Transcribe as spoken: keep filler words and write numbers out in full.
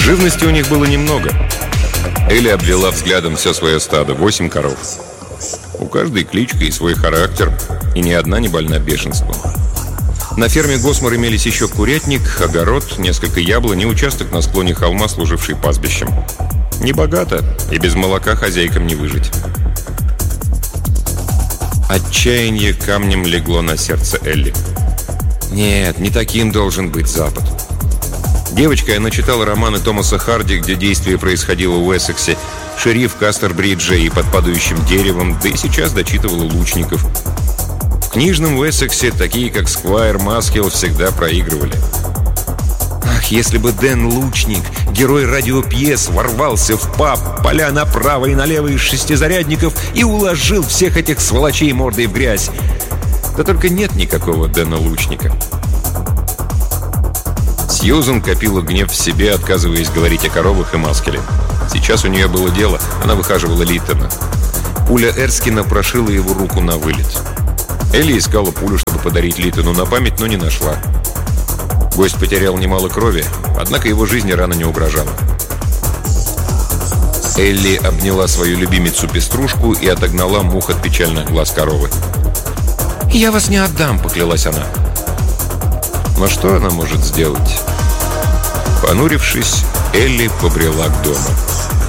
Живности у них было немного. Элли обвела взглядом все свое стадо, восемь коров. У каждой кличка и свой характер, и ни одна не больна бешенством. На ферме Госмор имелись еще курятник, огород, несколько яблонь и участок на склоне холма, служивший пастбищем. Небогато, и без молока хозяйкам не выжить. Отчаяние камнем легло на сердце Элли. Нет, не таким должен быть Запад. Девочкой она читала романы Томаса Харди, где действие происходило в Уэссексе, «Шериф Кастербридже» и «Под падающим деревом», да и сейчас дочитывала «Лучников». В книжном Уэссексе такие, как Сквайр Маскилл, всегда проигрывали. Ах, если бы Дэн Лучник, герой радиопьес, ворвался в паб, поля направо и налево из шестизарядников и уложил всех этих сволочей мордой в грязь. Да только нет никакого Дэна Лучника. Сьюзан копила гнев в себе, отказываясь говорить о коровах и Маскеле. Сейчас у нее было дело, она выхаживала Литтона. Пуля Эрскина прошила его руку на вылет. Элли искала пулю, чтобы подарить Литтону на память, но не нашла. Гость потерял немало крови, однако его жизни рана не угрожала. Элли обняла свою любимицу-пеструшку и отогнала мух от печальных глаз коровы. «Я вас не отдам», — поклялась она. Но что она может сделать? Понурившись, Элли побрела к дому.